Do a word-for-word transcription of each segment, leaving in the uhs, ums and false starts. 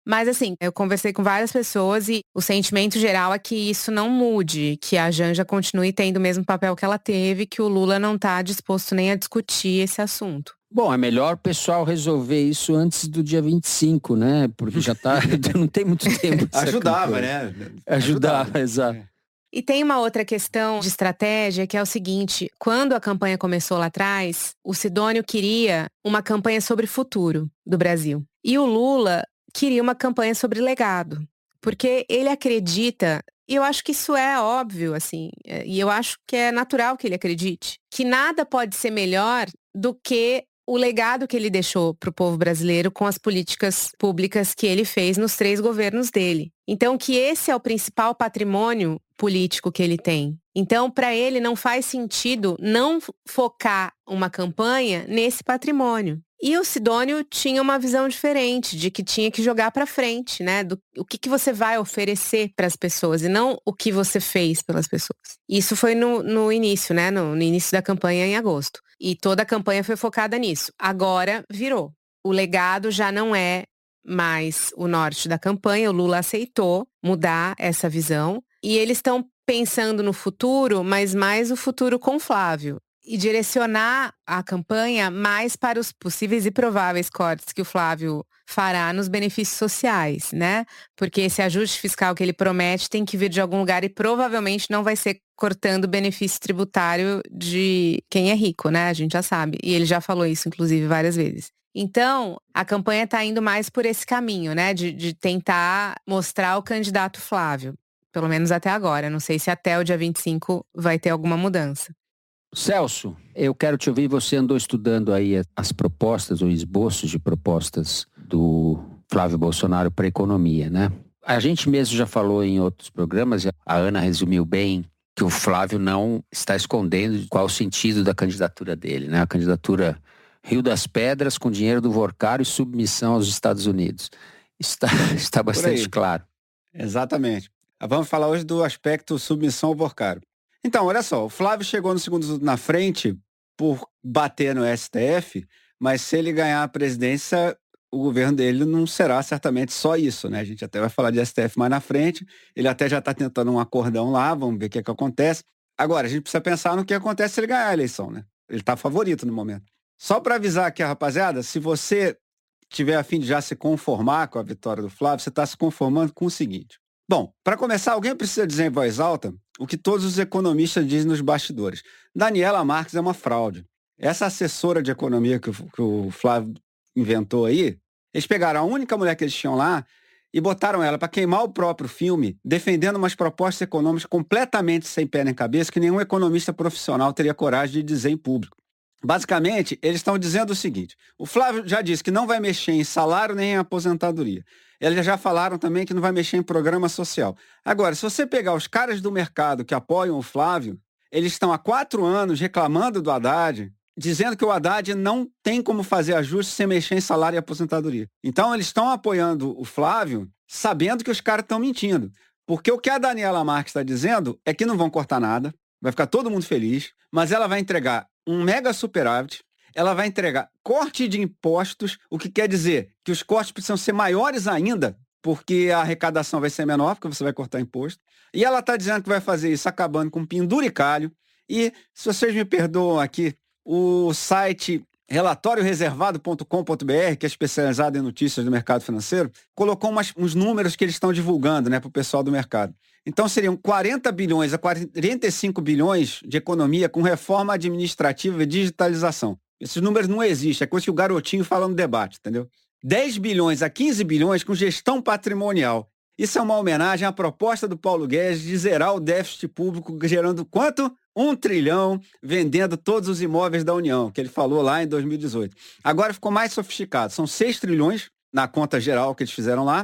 Mas assim, eu conversei com várias pessoas e o sentimento geral é que isso não mude, que a Janja continue tendo o mesmo papel que ela teve, que o Lula não está disposto nem a discutir esse assunto. Bom, é melhor o pessoal resolver isso antes do dia vinte e cinco, né? Porque já tá, não tem muito tempo. Ajudava, campanha. né? Ajudava, Ajudava, exato. É. E tem uma outra questão de estratégia que é o seguinte, quando a campanha começou lá atrás, o Sidônio queria uma campanha sobre futuro do Brasil. E o Lula queria uma campanha sobre legado. Porque ele acredita, e eu acho que isso é óbvio, assim, e eu acho que é natural que ele acredite, que nada pode ser melhor do que o legado que ele deixou para o povo brasileiro com as políticas públicas que ele fez nos três governos dele. Então, que esse é o principal patrimônio político que ele tem. Então, para ele, não faz sentido não focar uma campanha nesse patrimônio. E o Sidônio tinha uma visão diferente, de que tinha que jogar para frente, né? Do, o que, que você vai oferecer para as pessoas e não o que você fez pelas pessoas. Isso foi no, no início, né? No, no início da campanha em agosto. E toda a campanha foi focada nisso. Agora virou. O legado já não é mais o norte da campanha. O Lula aceitou mudar essa visão. E eles estão pensando no futuro, mas mais o futuro com Flávio. E direcionar a campanha mais para os possíveis e prováveis cortes que o Flávio fará nos benefícios sociais, né? Porque esse ajuste fiscal que ele promete tem que vir de algum lugar e provavelmente não vai ser cortando o benefício tributário de quem é rico, né? A gente já sabe. E ele já falou isso, inclusive, várias vezes. Então, a campanha está indo mais por esse caminho, né? De, de tentar mostrar o candidato Flávio. Pelo menos até agora. Não sei se até o dia vinte e cinco vai ter alguma mudança. Celso, eu quero te ouvir, você andou estudando aí as propostas, ou esboços de propostas do Flávio Bolsonaro para a economia, né? A gente mesmo já falou em outros programas, a Ana resumiu bem que o Flávio não está escondendo qual o sentido da candidatura dele, né? A candidatura Rio das Pedras com dinheiro do Vorcaro e submissão aos Estados Unidos. Está, está bastante claro. Exatamente. Vamos falar hoje do aspecto submissão ao Vorcaro. Então, olha só, o Flávio chegou no segundo turno na frente por bater no S T F, mas se ele ganhar a presidência, o governo dele não será certamente só isso, né? A gente até vai falar de S T F mais na frente, ele até já está tentando um acordão lá, vamos ver o que é que acontece. Agora, a gente precisa pensar no que acontece se ele ganhar a eleição, né? Ele está favorito no momento. Só para avisar aqui a rapaziada, se você tiver a fim de já se conformar com a vitória do Flávio, você está se conformando com o seguinte. Bom, para começar, alguém precisa dizer em voz alta o que todos os economistas dizem nos bastidores. Daniela Marques é uma fraude. Essa assessora de economia que o, que o Flávio inventou aí, eles pegaram a única mulher que eles tinham lá e botaram ela para queimar o próprio filme, defendendo umas propostas econômicas completamente sem pé nem cabeça que nenhum economista profissional teria coragem de dizer em público. Basicamente, eles estão dizendo o seguinte, o Flávio já disse que não vai mexer em salário nem em aposentadoria. Eles já falaram também que não vai mexer em programa social. Agora, se você pegar os caras do mercado que apoiam o Flávio, eles estão há quatro anos reclamando do Haddad, dizendo que o Haddad não tem como fazer ajuste sem mexer em salário e aposentadoria. Então, eles estão apoiando o Flávio sabendo que os caras estão mentindo. Porque o que a Daniela Marques está dizendo é que não vão cortar nada, vai ficar todo mundo feliz, mas ela vai entregar um mega superávit, ela vai entregar corte de impostos, o que quer dizer que os cortes precisam ser maiores ainda, porque a arrecadação vai ser menor, porque você vai cortar imposto. E ela está dizendo que vai fazer isso acabando com penduricalho. E, se vocês me perdoam aqui, o site relatório reservado ponto com ponto b r, que é especializado em notícias do mercado financeiro, colocou umas, uns números que eles estão divulgando, né, para o pessoal do mercado. Então seriam quarenta bilhões a quarenta e cinco bilhões de economia com reforma administrativa e digitalização. Esses números não existem, é coisa que o garotinho fala no debate, entendeu? dez bilhões a quinze bilhões com gestão patrimonial. Isso é uma homenagem à proposta do Paulo Guedes de zerar o déficit público, gerando quanto? Um trilhão, vendendo todos os imóveis da União, que ele falou lá em dois mil e dezoito. Agora ficou mais sofisticado, são seis trilhões na conta geral que eles fizeram lá,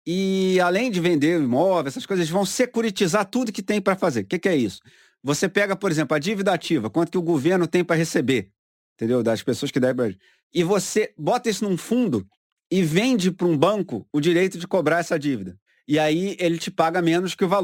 e além de vender imóveis, essas coisas, eles vão securitizar tudo que tem para fazer. O que, que é isso? Você pega, por exemplo, a dívida ativa, quanto que o governo tem para receber, entendeu? Das pessoas que devem. E você bota isso num fundo e vende para um banco o direito de cobrar essa dívida. E aí ele te paga menos que o valor.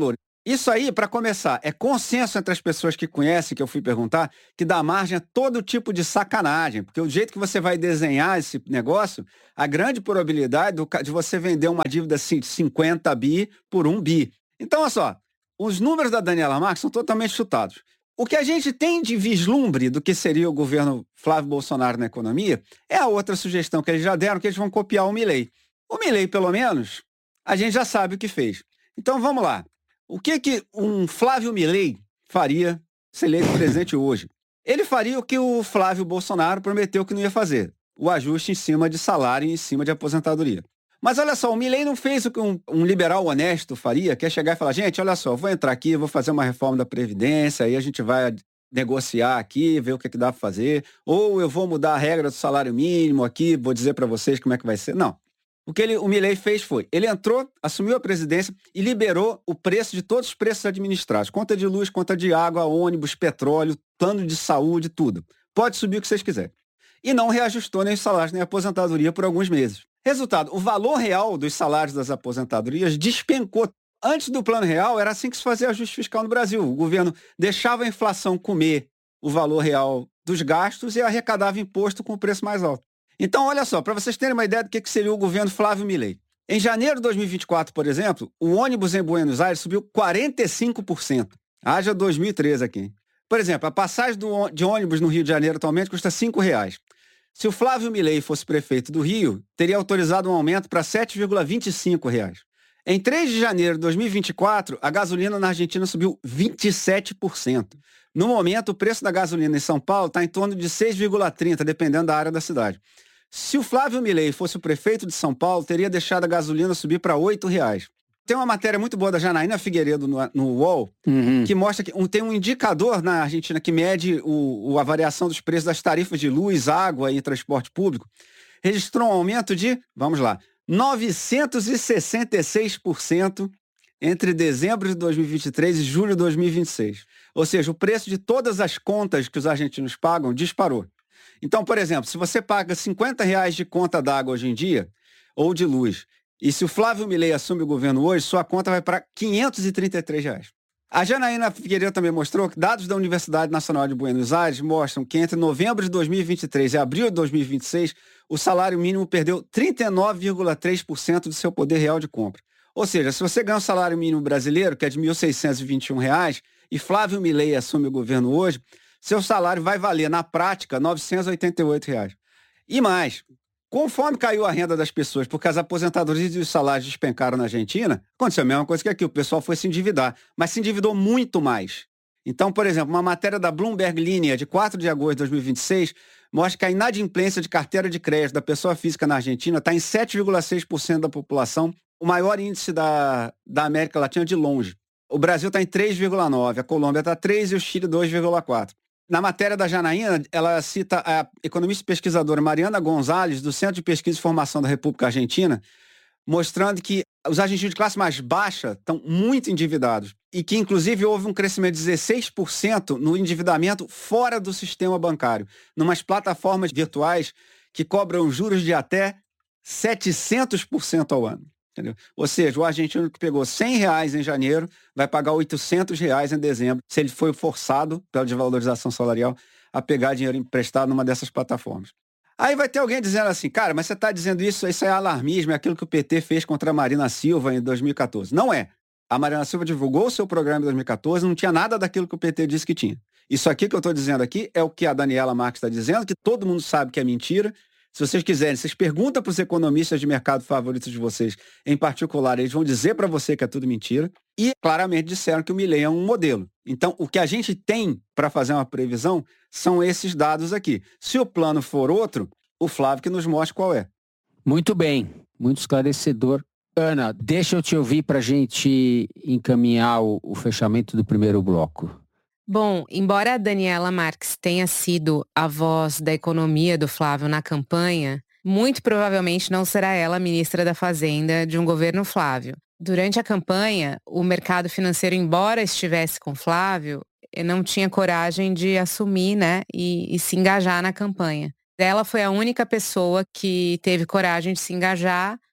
Isso aí, para começar, é consenso entre as pessoas que conhecem, que eu fui perguntar, que dá margem a todo tipo de sacanagem. Porque o jeito que você vai desenhar esse negócio, a grande probabilidade do, de você vender uma dívida assim, de cinquenta bi por um bi. Então, olha só, os números da Daniela Marques são totalmente chutados. O que a gente tem de vislumbre do que seria o governo Flávio Bolsonaro na economia é a outra sugestão que eles já deram, que eles vão copiar o Milei. O Milei, pelo menos, a gente já sabe o que fez. Então, vamos lá. O que que um Flávio Milei faria se eleito presidente hoje? Ele faria o que o Flávio Bolsonaro prometeu que não ia fazer. O ajuste em cima de salário e em cima de aposentadoria. Mas olha só, o Milei não fez o que um, um liberal honesto faria, que é chegar e falar, gente, olha só, eu vou entrar aqui, vou fazer uma reforma da Previdência, aí a gente vai negociar aqui, ver o que, que dá para fazer, ou eu vou mudar a regra do salário mínimo aqui, vou dizer para vocês como é que vai ser. Não. O que ele, o Milei fez foi, ele entrou, assumiu a presidência e liberou o preço de todos os preços administrados. Conta de luz, conta de água, ônibus, petróleo, plano de saúde, tudo. Pode subir o que vocês quiserem. E não reajustou nem os salários nem a aposentadoria por alguns meses. Resultado, o valor real dos salários das aposentadorias despencou. Antes do plano real, era assim que se fazia ajuste fiscal no Brasil. O governo deixava a inflação comer o valor real dos gastos e arrecadava imposto com o preço mais alto. Então, olha só, para vocês terem uma ideia do que seria o governo Flávio Milei. Em janeiro de dois mil e vinte e quatro, por exemplo, o ônibus em Buenos Aires subiu quarenta e cinco por cento. Haja dois mil e treze aqui. Por exemplo, a passagem do, de ônibus no Rio de Janeiro atualmente custa cinco reais. Se o Flávio Milei fosse prefeito do Rio, teria autorizado um aumento para sete vírgula vinte e cinco reais. Em três de janeiro de dois mil e vinte e quatro, a gasolina na Argentina subiu vinte e sete por cento. No momento, o preço da gasolina em São Paulo está em torno de seis vírgula trinta, dependendo da área da cidade. Se o Flávio Milei fosse o prefeito de São Paulo, teria deixado a gasolina subir para oito reais. Tem uma matéria muito boa da Janaína Figueiredo no, no U O L, uhum. que mostra que um, tem um indicador na Argentina que mede o, o, a variação dos preços das tarifas de luz, água e transporte público. Registrou um aumento de, vamos lá, novecentos e sessenta e seis por cento entre dezembro de dois mil e vinte e três e julho de dois mil e vinte e seis. Ou seja, o preço de todas as contas que os argentinos pagam disparou. Então, por exemplo, se você paga cinquenta reais de conta d'água hoje em dia, ou de luz, e se o Flávio Milei assume o governo hoje, sua conta vai para quinhentos e trinta e três reais. A Janaína Figueiredo também mostrou que dados da Universidade Nacional de Buenos Aires mostram que entre novembro de dois mil e vinte e três e abril de dois mil e vinte e seis, o salário mínimo perdeu trinta e nove vírgula três por cento do seu poder real de compra. Ou seja, se você ganha o salário mínimo brasileiro, que é de mil seiscentos e vinte e um reais, e Flávio Milei assume o governo hoje, seu salário vai valer, na prática, novecentos e oitenta e oito reais. E mais, conforme caiu a renda das pessoas, porque as aposentadorias e os salários despencaram na Argentina, aconteceu a mesma coisa que aqui, o pessoal foi se endividar, mas se endividou muito mais. Então, por exemplo, uma matéria da Bloomberg Linea, de quatro de agosto de dois mil e vinte e seis, mostra que a inadimplência de carteira de crédito da pessoa física na Argentina está em sete vírgula seis por cento da população, o maior índice da, da América Latina de longe. O Brasil está em três vírgula nove por cento, a Colômbia está três por cento e o Chile dois vírgula quatro por cento. Na matéria da Janaína, ela cita a economista e pesquisadora Mariana Gonzalez, do Centro de Pesquisa e Formação da República Argentina, mostrando que os argentinos de classe mais baixa estão muito endividados e que, inclusive, houve um crescimento de dezesseis por cento no endividamento fora do sistema bancário, numas plataformas virtuais que cobram juros de até setecentos por cento ao ano. Entendeu? Ou seja, o argentino que pegou cem reais em janeiro vai pagar oitocentos reais em dezembro, se ele foi forçado pela desvalorização salarial a pegar dinheiro emprestado numa dessas plataformas. Aí vai ter alguém dizendo assim, cara, mas você está dizendo isso, isso é alarmismo, é aquilo que o P T fez contra a Marina Silva em dois mil e quatorze. Não é. A Marina Silva divulgou o seu programa em dois mil e quatorze, não tinha nada daquilo que o P T disse que tinha. Isso aqui que eu estou dizendo aqui é o que a Daniela Marques está dizendo, que todo mundo sabe que é mentira. Se vocês quiserem, vocês perguntam para os economistas de mercado favoritos de vocês, em particular, eles vão dizer para você que é tudo mentira. E claramente disseram que o Milei é um modelo. Então, o que a gente tem para fazer uma previsão são esses dados aqui. Se o plano for outro, o Flávio que nos mostre qual é. Muito bem, muito esclarecedor. Ana, deixa eu te ouvir para a gente encaminhar o, o fechamento do primeiro bloco. Bom, embora a Daniela Marques tenha sido a voz da economia do Flávio na campanha, muito provavelmente não será ela a ministra da Fazenda de um governo Flávio. Durante a campanha, o mercado financeiro, embora estivesse com Flávio, não tinha coragem de assumir, né, e, e se engajar na campanha. Ela foi a única pessoa que teve coragem de se engajar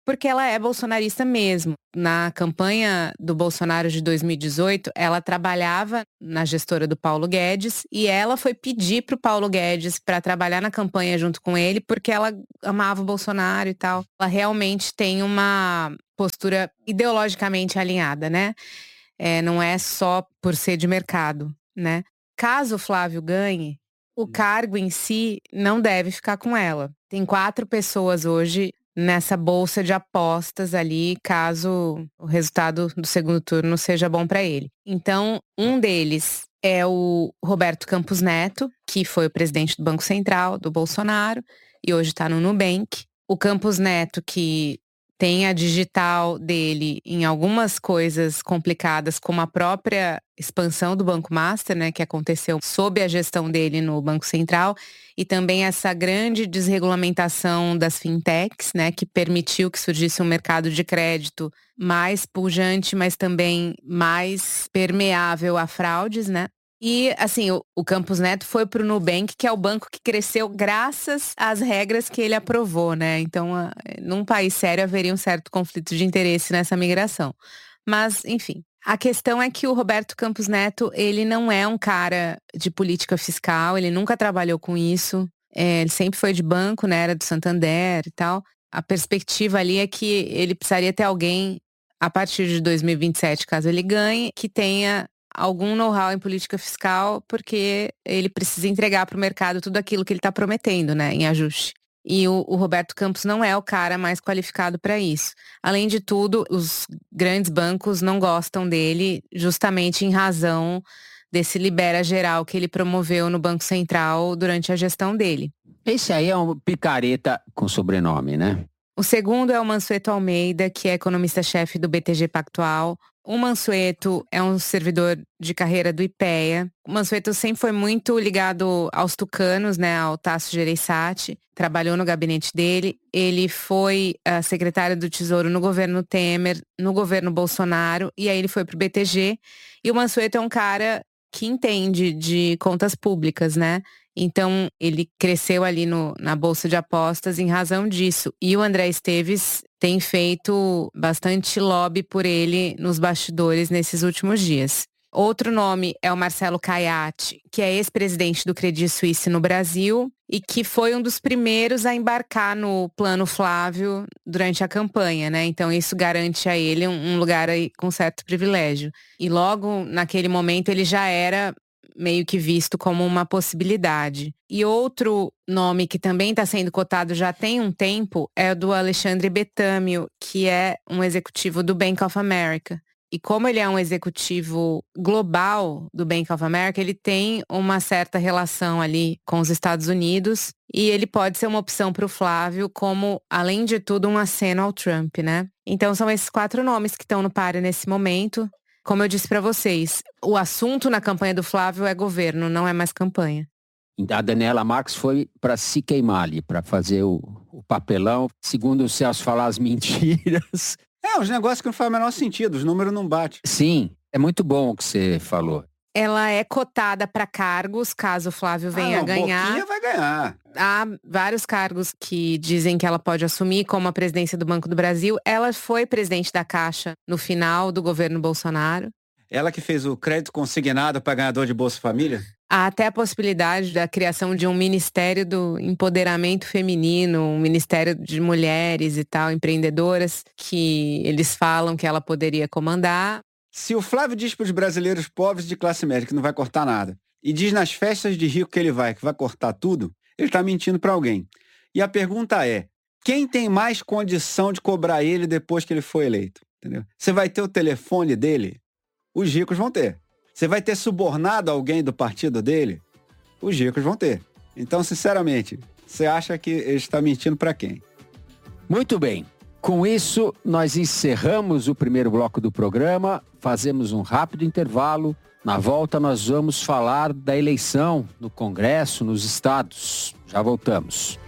porque ela é bolsonarista mesmo. Na campanha do Bolsonaro de dois mil e dezoito, ela trabalhava na gestora do Paulo Guedes e ela foi pedir pro Paulo Guedes para trabalhar na campanha junto com ele porque ela amava o Bolsonaro e tal. Ela realmente tem uma postura ideologicamente alinhada, né? É, não é só por ser de mercado, né? Caso o Flávio ganhe, o cargo em si não deve ficar com ela. Tem quatro pessoas hoje nessa bolsa de apostas ali, caso o resultado do segundo turno seja bom para ele. Então, um deles é o Roberto Campos Neto, que foi o presidente do Banco Central do Bolsonaro e hoje está no Nubank. O Campos Neto, que tem a digital dele em algumas coisas complicadas, como a própria expansão do Banco Master, né, que aconteceu sob a gestão dele no Banco Central, e também essa grande desregulamentação das fintechs, né, que permitiu que surgisse um mercado de crédito mais pujante, mas também mais permeável a fraudes, né? E, assim, o, o Campos Neto foi para o Nubank, que é o banco que cresceu graças às regras que ele aprovou, né? Então, a, num país sério, haveria um certo conflito de interesse nessa migração. Mas, enfim, a questão é que o Roberto Campos Neto, ele não é um cara de política fiscal, ele nunca trabalhou com isso. É, ele sempre foi de banco, né? Era do Santander e tal. A perspectiva ali é que ele precisaria ter alguém, a partir de dois mil e vinte e sete, caso ele ganhe, que tenha algum know-how em política fiscal, porque ele precisa entregar para o mercado tudo aquilo que ele está prometendo, né, em ajuste. E o, o Roberto Campos não é o cara mais qualificado para isso. Além de tudo, os grandes bancos não gostam dele justamente em razão desse libera geral que ele promoveu no Banco Central durante a gestão dele. Esse aí é um picareta com sobrenome, né? O segundo é o Mansueto Almeida, que é economista-chefe do B T G Pactual. O Mansueto é um servidor de carreira do IPEA. O Mansueto sempre foi muito ligado aos tucanos, né, ao Tasso Gereissati. Trabalhou no gabinete dele. Ele foi uh, secretário do Tesouro no governo Temer, no governo Bolsonaro, e aí ele foi pro B T G. E o Mansueto é um cara que entende de contas públicas, né? Então, ele cresceu ali no, na Bolsa de Apostas em razão disso. E o André Esteves tem feito bastante lobby por ele nos bastidores nesses últimos dias. Outro nome é o Marcelo Caiati, que é ex-presidente do Credit Suisse no Brasil e que foi um dos primeiros a embarcar no Plano Flávio durante a campanha, né? Então isso garante a ele um lugar aí com certo privilégio. E logo naquele momento ele já era meio que visto como uma possibilidade. E outro nome que também está sendo cotado já tem um tempo é o do Alexandre Betâmio, que é um executivo do Bank of America. E como ele é um executivo global do Bank of America, ele tem uma certa relação ali com os Estados Unidos e ele pode ser uma opção para o Flávio como, além de tudo, um aceno ao Trump, né? Então são esses quatro nomes que estão no páreo nesse momento. Como eu disse para vocês, o assunto na campanha do Flávio é governo, não é mais campanha. A Daniela Marques foi para se queimar ali, para fazer o, o papelão, segundo o Celso falar as mentiras. É, uns negócios que não fazem o menor sentido, os números não batem. Sim, é muito bom o que você falou. Ela é cotada para cargos, caso o Flávio venha ah, não, a ganhar. Boquinha vai ganhar. Há vários cargos que dizem que ela pode assumir, como a presidência do Banco do Brasil. Ela foi presidente da Caixa no final do governo Bolsonaro. Ela que fez o crédito consignado para ganhador de Bolsa Família? Há até a possibilidade da criação de um Ministério do Empoderamento Feminino, um Ministério de Mulheres e tal, empreendedoras, que eles falam que ela poderia comandar. Se o Flávio diz para os brasileiros pobres de classe média que não vai cortar nada, e diz nas festas de rico que ele vai, que vai cortar tudo, ele está mentindo para alguém. E a pergunta é, quem tem mais condição de cobrar ele depois que ele foi eleito? Entendeu? Você vai ter o telefone dele? Os ricos vão ter. Você vai ter subornado alguém do partido dele? Os ricos vão ter. Então, sinceramente, você acha que ele está mentindo para quem? Muito bem. Com isso, nós encerramos o primeiro bloco do programa, fazemos um rápido intervalo. Na volta, nós vamos falar da eleição no Congresso, nos estados. Já voltamos.